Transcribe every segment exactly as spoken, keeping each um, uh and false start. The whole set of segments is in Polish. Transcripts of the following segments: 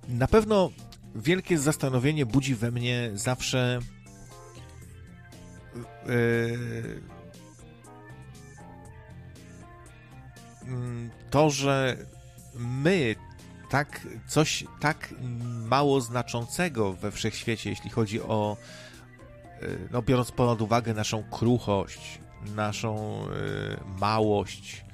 Na pewno wielkie zastanowienie budzi we mnie zawsze yy, to, że my tak coś tak mało znaczącego we wszechświecie, jeśli chodzi o, no biorąc pod uwagę naszą kruchość, naszą yy, małość,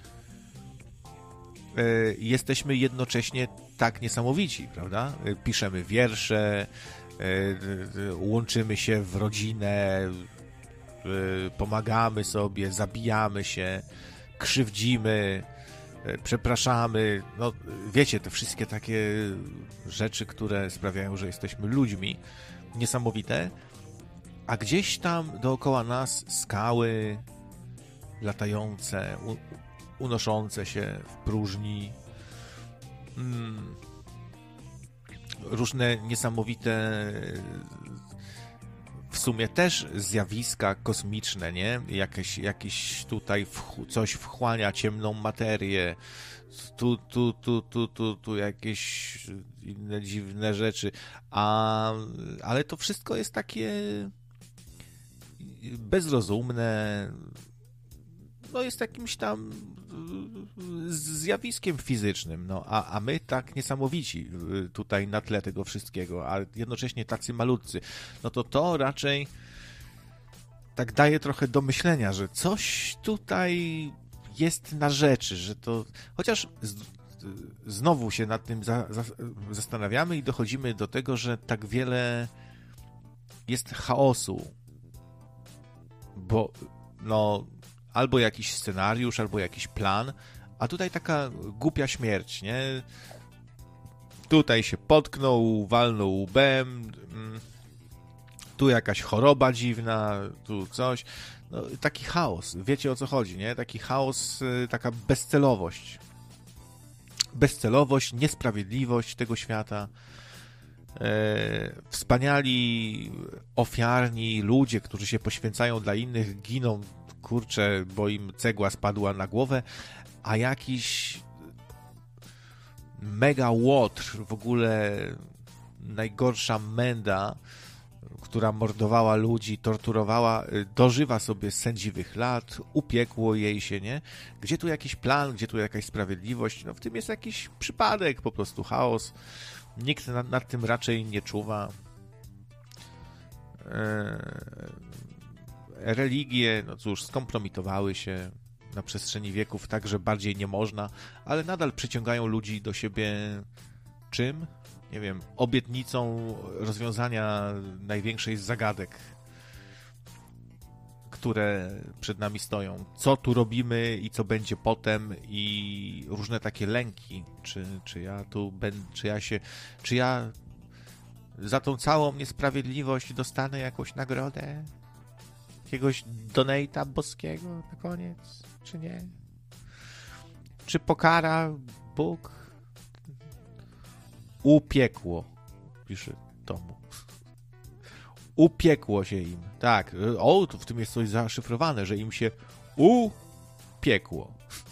yy, jesteśmy jednocześnie tak niesamowici, prawda? Piszemy wiersze, yy, łączymy się w rodzinę, yy, pomagamy sobie, zabijamy się, krzywdzimy, przepraszamy, no wiecie, te wszystkie takie rzeczy, które sprawiają, że jesteśmy ludźmi, niesamowite, a gdzieś tam dookoła nas skały latające, u, unoszące się w próżni, mm, różne niesamowite w sumie też zjawiska kosmiczne, nie? Jakieś, jakieś tutaj wch- coś wchłania ciemną materię, tu, tu, tu, tu, tu, tu jakieś inne dziwne rzeczy, a, ale to wszystko jest takie bezrozumne, no jest jakimś tam zjawiskiem fizycznym, no, a, a my tak niesamowici tutaj na tle tego wszystkiego, a jednocześnie tacy malutcy, no to to raczej tak daje trochę do myślenia, że coś tutaj jest na rzeczy, że to, chociaż z, znowu się nad tym za, za, zastanawiamy i dochodzimy do tego, że tak wiele jest chaosu, bo no albo jakiś scenariusz, albo jakiś plan, a tutaj taka głupia śmierć, nie? Tutaj się potknął, walnął łbem, tu jakaś choroba dziwna, tu coś. No, taki chaos, wiecie o co chodzi, nie? Taki chaos, taka bezcelowość. Bezcelowość, niesprawiedliwość tego świata. E, wspaniali, ofiarni ludzie, którzy się poświęcają dla innych, giną, kurczę, bo im cegła spadła na głowę, a jakiś mega łotr, w ogóle najgorsza menda, która mordowała ludzi, torturowała, dożywa sobie sędziwych lat, upiekło jej się, nie? Gdzie tu jakiś plan, gdzie tu jakaś sprawiedliwość? No w tym jest jakiś przypadek, po prostu chaos. Nikt nad, nad tym raczej nie czuwa. Eee... Religie, no cóż, skompromitowały się na przestrzeni wieków tak, że bardziej nie można, ale nadal przyciągają ludzi do siebie czym? Nie wiem, obietnicą rozwiązania największej z zagadek, które przed nami stoją. Co tu robimy i co będzie potem i różne takie lęki. Czy, czy ja tu będę, czy ja się, czy ja za tą całą niesprawiedliwość dostanę jakąś nagrodę? Jakiegoś donate'a boskiego na koniec, czy nie? Czy pokara Bóg? Upiekło, pisze Tomu. Upiekło się im. Tak, o, tu w tym jest coś zaszyfrowane, że im się upiekło.